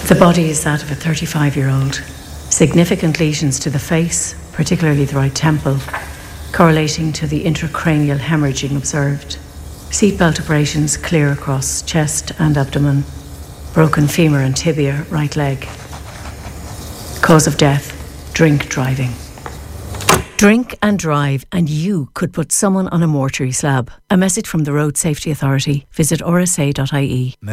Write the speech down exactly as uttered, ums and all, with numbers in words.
The body is that of a thirty-five-year-old. Significant lesions to the face, particularly the right temple, correlating to the intracranial hemorrhaging observed. Seatbelt abrasions clear across chest and abdomen. Broken femur and tibia, right leg. Cause of death, drink driving. Drink and drive, and you could put someone on a mortuary slab. A message from the Road Safety Authority. Visit r s a dot i e.